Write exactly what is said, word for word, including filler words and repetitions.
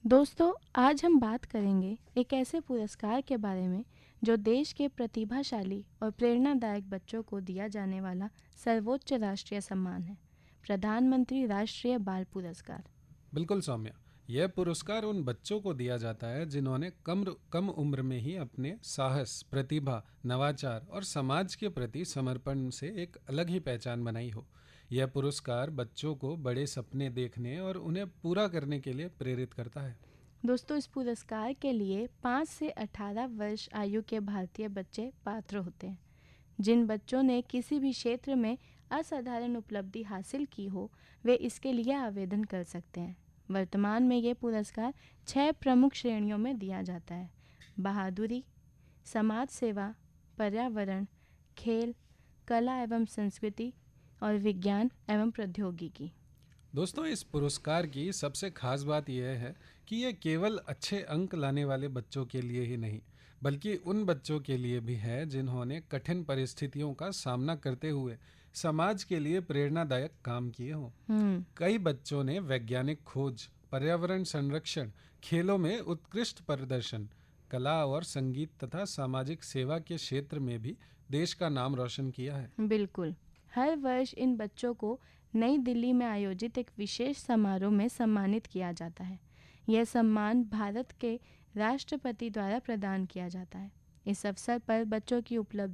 दोस्तों, आज हम बात करेंगे एक ऐसे पुरस्कार के बारे में जो देश के प्रतिभाशाली और प्रेरणादायक बच्चों को दिया जाने वाला सर्वोच्च राष्ट्रीय सम्मान है, प्रधानमंत्री राष्ट्रीय बाल पुरस्कार। बिल्कुल सौम्या। यह पुरस्कार उन बच्चों को दिया जाता है जिन्होंने कम कम उम्र में ही अपने साहस, प्रतिभा, नवाचार और समाज के प्रति समर्पण से एक अलग ही पहचान बनाई हो। यह पुरस्कार बच्चों को बड़े सपने देखने और उन्हें पूरा करने के लिए प्रेरित करता है। दोस्तों, इस पुरस्कार के लिए पाँच से अठारह वर्ष आयु के भारतीय बच्चे पात्र होते हैं। जिन बच्चों ने किसी भी क्षेत्र में असाधारण उपलब्धि हासिल की हो, वे इसके लिए आवेदन कर सकते हैं। वर्तमान में ये पुरस्कार छह प्रमुख श्रेणियों में दिया जाता है: बहादुरी, समाज सेवा, पर्यावरण, खेल, कला एवं संस्कृति और विज्ञान एवं प्रौद्योगिकी। दोस्तों, इस पुरस्कार की सबसे खास बात यह है कि यह केवल अच्छे अंक लाने वाले बच्चों के लिए ही नहीं, बल्कि उन बच्चों के लिए भी है जिन्होंने कठिन परिस्थितियों का सामना करते हुए समाज के लिए प्रेरणादायक काम किए हों। हम्म कई बच्चों ने वैज्ञानिक खोज, पर्यावरण संरक्षण, खेलों में उत्कृष्ट प्रदर्शन, कला और संगीत तथा सामाजिक सेवा के क्षेत्र में भी देश का नाम रोशन किया है। बिल्कुल। हर वर्ष इन बच्चों को नई दिल्ली में आयोजित एक विशेष समारोह में सम्मानित किया जाता है। यह सम्मान भारत के राष्ट्रपति द्वारा प्रदान किया जाता है। इस अवसर पर बच्चों की उपलब्धि